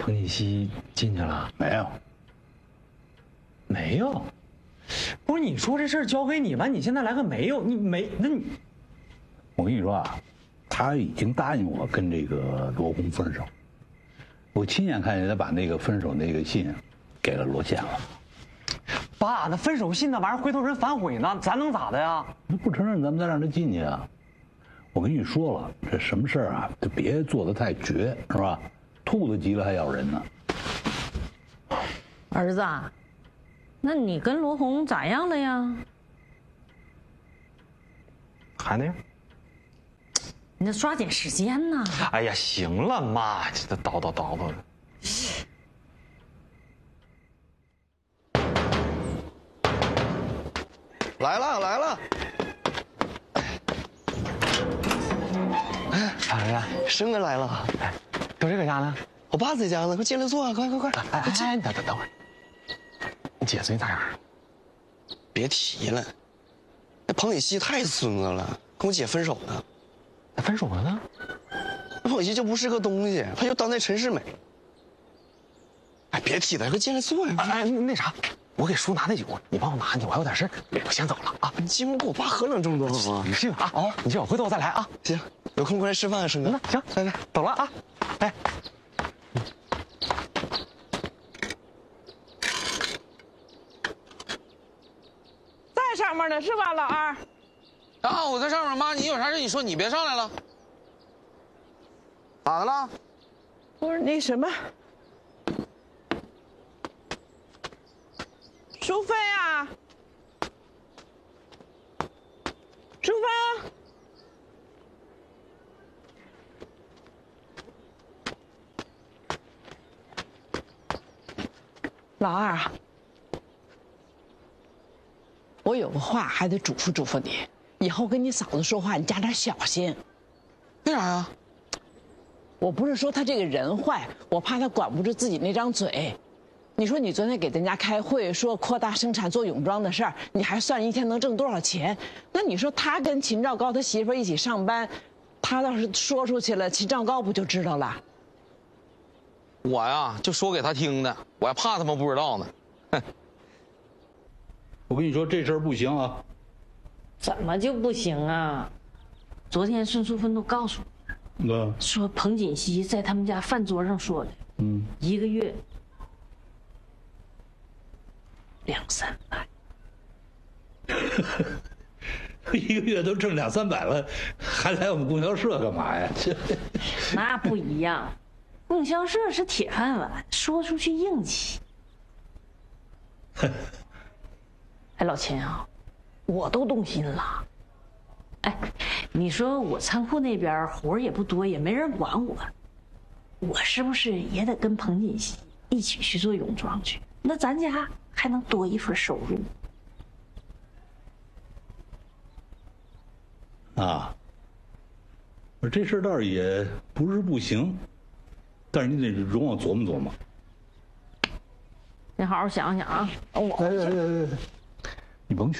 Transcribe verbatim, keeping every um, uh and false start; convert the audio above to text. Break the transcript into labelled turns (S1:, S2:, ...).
S1: 彭锦熙进去了？
S2: 没有，
S1: 没有。不是你说这事儿交给你吧？你现在来个没有，你没那你，
S2: 我跟你说啊，他已经答应我跟这个罗红分手，我亲眼看见他把那个分手那个信给了罗茜了。
S1: 爸，那分手信那玩意儿回头人反悔呢，咱能咋的呀？
S2: 他不承认，咱们再让他进去啊！我跟你说了，这什么事儿啊，就别做得太绝，是吧？兔子急了还咬人呢。
S3: 儿子，那你跟罗红咋样了呀？
S1: 还那样？
S3: 你得抓紧时间呐！
S1: 哎呀，行了，妈，这叨叨叨叨的。
S4: 来了来了！
S1: 哎，咋了呀？
S4: 生哥来了！
S1: 哎，搁这搁家呢？
S4: 我爸在家呢，快进来坐啊！快快快！
S1: 哎哎哎，等等等会儿，你姐最近咋样？
S4: 别提了，那彭锦熙太孙子了，跟我姐分手了。
S1: 那分手了呢？
S4: 那彭锦熙就不是个东西，他就当那陈世美。哎，别提了，快进来坐呀！
S1: 哎，那啥，我给叔拿那酒，你帮我拿去，我还有点事，我先走了啊。
S4: 你今晚给我爸喝两盅多好吗？
S1: 你去吧啊，你去吧，回头我再来啊。
S4: 行，有空过来吃饭啊，生哥。
S1: 那行，来来，走了啊。哎。
S5: 在上面呢是吧，老二？
S6: 啊，我在上面，妈，你有啥事你说，你别上来了。咋的了？
S5: 不是那什么，淑芬啊，淑芬，老二啊，我有个话还得嘱咐嘱咐你，以后跟你嫂子说话你加点小心。
S6: 为啥呀？
S5: 我不是说他这个人坏，我怕他管不住自己那张嘴。你说你昨天给咱家开会说扩大生产做泳装的事儿，你还算一天能挣多少钱？那你说他跟秦兆高他媳妇一起上班，他要是说出去了，秦兆高不就知道了？
S6: 我呀就说给他听的，我还怕他们不知道呢。哼！
S2: 我跟你说这事儿不行啊。
S3: 怎么就不行啊？昨天孙淑芬都告诉我，
S2: 哥，
S3: 说彭锦熙在他们家饭桌上说的，
S2: 嗯，
S3: 一个月两三百，
S2: 一个月都挣两三百了，还来我们供销社干嘛呀？这
S3: 那不一样，供销社是铁饭碗，说出去硬气。哎，老秦啊，我都动心了。哎，你说我仓库那边活也不多，也没人管我，我是不是也得跟彭锦熙一起去做泳装去？那咱家还能多一份收入。
S2: 啊，这事儿倒是也不是不行，但是你得容我琢磨琢磨。
S3: 你好好想想啊。我
S2: 哎哎哎哎，你甭去。